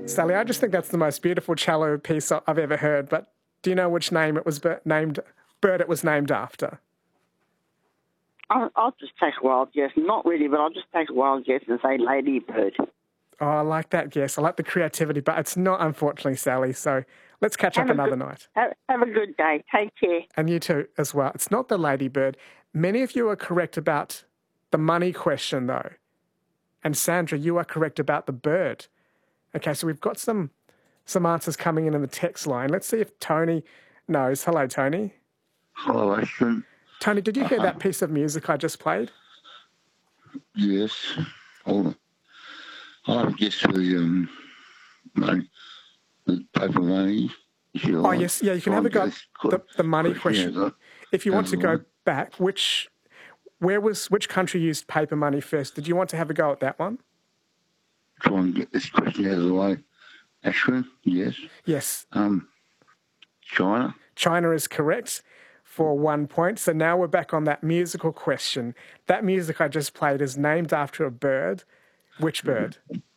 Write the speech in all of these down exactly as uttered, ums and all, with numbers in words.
Sally, I just think that's the most beautiful cello piece I- I've ever heard, but do you know which name it was bir- named, bird it was named after? I'll, I'll just take a wild guess. Not really, but I'll just take a wild guess and say ladybird. Oh, I like that guess. I like the creativity, but it's not, unfortunately, Sally, so let's catch Have up a another good, night. Have, have a good day. Take care. And you too, as well. It's not the ladybird. Many of you are correct about the money question, though. And Sandra, you are correct about the bird. Okay, so we've got some some answers coming in in the text line. Let's see if Tony knows. Hello, Tony. Hello, Ashton. Tony, did you hear Uh, that piece of music I just played? Yes. Hold on. I guess the, um, money, the paper money. If you Oh, like. yes. Yeah, you can So have a I go guess at the, the money question question. as a- If you want as to a go line. back, which, where was, which country used paper money first? Did you want to have a go at that one? Try and get this question out of the way. Ashton, yes. Yes. Um, China. China is correct for one point. So now we're back on that musical question. That music I just played is named after a bird. Which bird?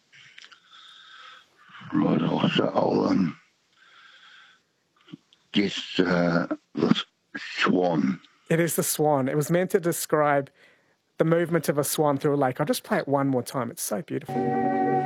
Right, I'll, so I'll um, guess uh, the swan. It is the swan. It was meant to describe the movement of a swan through a lake. I'll just play it one more time. It's so beautiful.